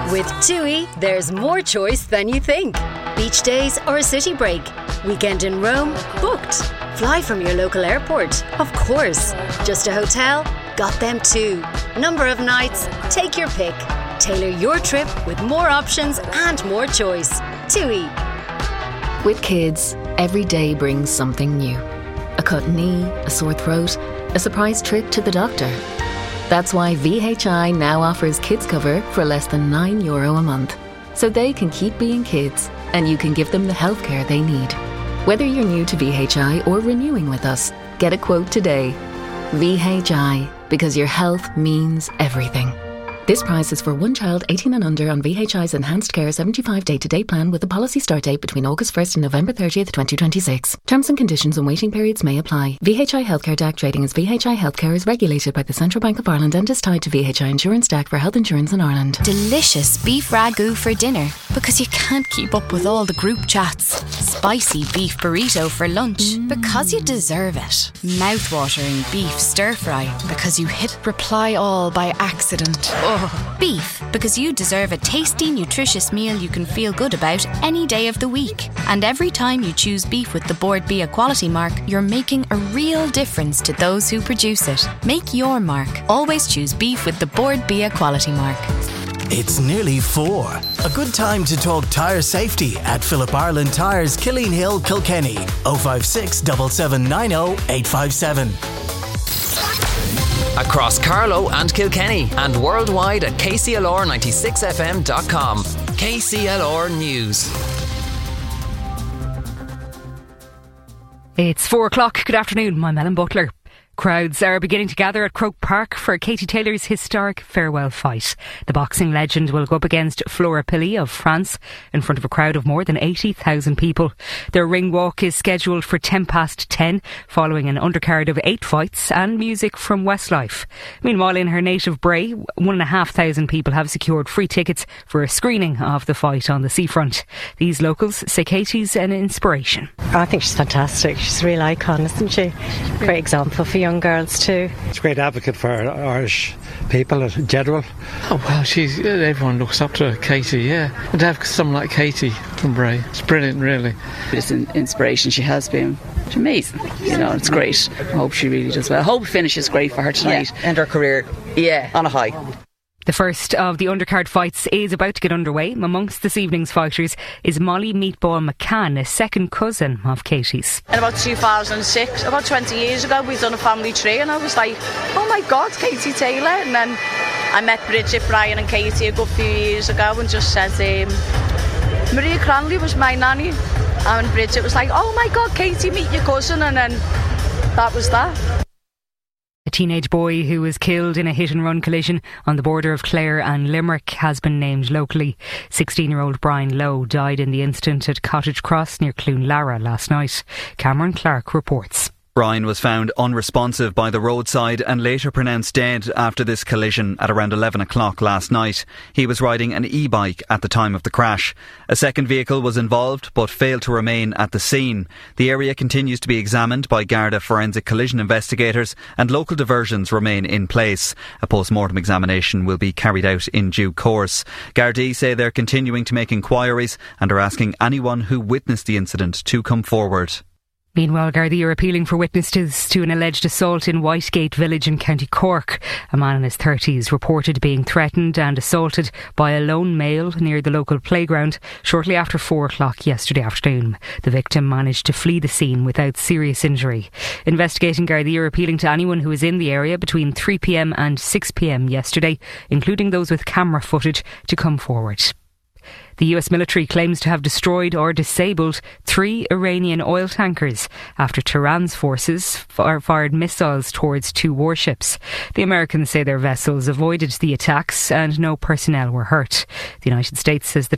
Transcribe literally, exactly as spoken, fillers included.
With TUI, there's more choice than you think. Beach days or a city break. Weekend in Rome? Booked. Fly from your local airport? Of course. Just a hotel? Got them too. Number of nights? Take your pick. Tailor your trip with more options and more choice. TUI. With kids, every day brings something new. A cut knee, a sore throat, a surprise trip to the doctor. That's why V H I now offers kids cover for less than nine euro a month. So they can keep being kids and you can give them the healthcare they need. Whether you're new to V H I or renewing with us, get a quote today. V H I, because your health means everything. This price is for one child eighteen and under on V H I's Enhanced Care seventy-five day-to-day plan with a policy start date between August first and November thirtieth, twenty twenty-six. Terms and conditions and waiting periods may apply. V H I Healthcare D A C trading as V H I Healthcare is regulated by the Central Bank of Ireland and is tied to V H I Insurance D A C for health insurance in Ireland. Delicious beef ragu for dinner because you can't keep up with all the group chats. Spicy beef burrito for lunch mm. because you deserve it. Mouth-watering beef stir-fry because you hit reply all by accident. Oh. Beef, because you deserve a tasty, nutritious meal you can feel good about any day of the week. And every time you choose beef with the Board Bia quality mark, you're making a real difference to those who produce it. Make your mark. Always choose beef with the Board Bia quality mark. It's nearly four. A good time to talk tyre safety at Philip Ireland Tyres, Killeen Hill, Kilkenny. oh five six, seven seven nine oh, eight five seven. Across Carlow and Kilkenny and worldwide at K C L R ninety-six F M dot com. K C L R News. It's four o'clock. Good afternoon. I'm Ellen Butler. Crowds are beginning to gather at Croke Park for Katie Taylor's historic farewell fight. The boxing legend will go up against Flora Pilly of France in front of a crowd of more than eighty thousand people. Their ring walk is scheduled for ten past ten, following an undercard of eight fights and music from Westlife. Meanwhile, in her native Bray, one and a half thousand people have secured free tickets for a screening of the fight on the seafront. These locals say Katie's an inspiration. I think she's fantastic. She's a real icon, isn't she? Great example for young girls too. She's a great advocate for Irish people in general. Oh well, she's everyone looks up to her, Katie, yeah. And to have someone like Katie from Bray, it's brilliant, really. It's an inspiration. She has been. She's amazing. You know, it's great. I hope she really does well. I hope finishes great for her tonight. Yeah, and her career, yeah, on a high. The first of the undercard fights is about to get underway. Amongst this evening's fighters is Molly Meatball McCann, a second cousin of Katie's. In about two thousand six, about twenty years ago, we'd done a family tree and I was like, oh my God, Katie Taylor. And then I met Bridget, Brian and Katie a good few years ago and just said, um, Maria Cranley was my nanny. And Bridget was like, oh my God, Katie, meet your cousin. And then that was that. A teenage boy who was killed in a hit-and-run collision on the border of Clare and Limerick has been named locally. sixteen-year-old Brian Lowe died in the incident at Cottage Cross near Cloonlara last night. Cameron Clark reports. Brian was found unresponsive by the roadside and later pronounced dead after this collision at around eleven o'clock last night. He was riding an e-bike at the time of the crash. A second vehicle was involved but failed to remain at the scene. The area continues to be examined by Garda forensic collision investigators and local diversions remain in place. A post-mortem examination will be carried out in due course. Gardaí say they're continuing to make inquiries and are asking anyone who witnessed the incident to come forward. Meanwhile, Gardaí are appealing for witnesses to an alleged assault in Whitegate village in County Cork. A man in his thirties reported being threatened and assaulted by a lone male near the local playground shortly after four o'clock yesterday afternoon. The victim managed to flee the scene without serious injury. Investigating Gardaí are appealing to anyone who was in the area between three p.m. and six p.m. yesterday, including those with camera footage, to come forward. The U S military claims to have destroyed or disabled three Iranian oil tankers after Tehran's forces fired missiles towards two warships. The Americans say their vessels avoided the attacks and no personnel were hurt. The United States says the